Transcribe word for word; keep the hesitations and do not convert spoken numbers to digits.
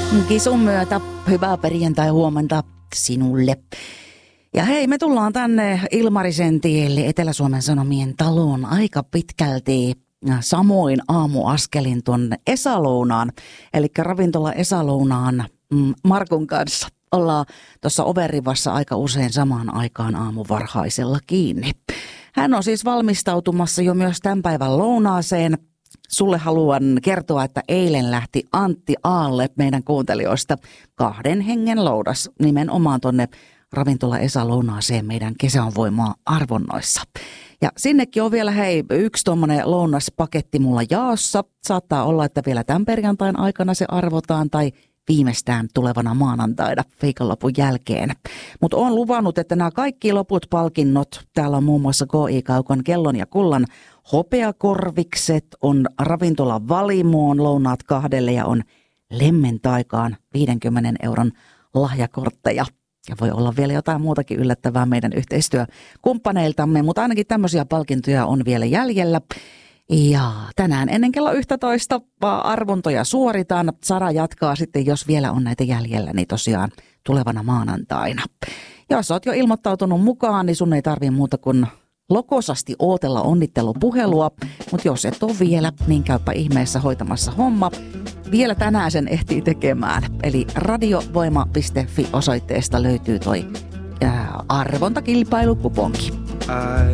Kisun myötä hyvää perjantai huomenta sinulle. Ja hei, me tullaan tänne Ilmarisen tielle Etelä-Suomen Sanomien taloon aika pitkälti samoin aamuaskelin tuonne Esalounaan. Eli ravintola Esalounaan mm, Markun kanssa ollaan tuossa overivassa aika usein samaan aikaan aamuvarhaisella kiinni. Hän on siis valmistautumassa jo myös tämän päivän lounaaseen. Sulle haluan kertoa, että eilen lähti Antti Aalle meidän kuuntelijoista kahden hengen loudas nimenomaan tonne ravintola Esa-lounaaseen meidän Kesän voimaa arvonnoissa. Ja sinnekin on vielä hei yksi tuommoinen lounaspaketti mulla jaossa. Saattaa olla, että vielä tämän perjantain aikana se arvotaan tai viimeistään tulevana maanantaina viikonlopun jälkeen. Mutta olen luvannut, että nämä kaikki loput palkinnot, täällä on muun muassa K I-Kaukan kellon ja kullan hopeakorvikset, on ravintola Valimoon lounaat kahdelle ja on Lemmen Taikaan viidenkymmenen euron lahjakortteja. Ja voi olla vielä jotain muutakin yllättävää meidän yhteistyökumppaneiltamme, mutta ainakin tämmöisiä palkintoja on vielä jäljellä. Ja tänään ennen kello yksitoista arvontoja suoritaan. Sara jatkaa sitten, jos vielä on näitä jäljellä, niin tosiaan tulevana maanantaina. Jos oot jo ilmoittautunut mukaan, niin sun ei tarvitse muuta kuin lokosasti ootella onnittelupuhelua. Mutta jos et ole vielä, niin käypä ihmeessä hoitamassa homma. Vielä tänään sen ehtii tekemään. Eli radiovoima piste fi osoitteesta löytyy toi ää, arvontakilpailukuponki.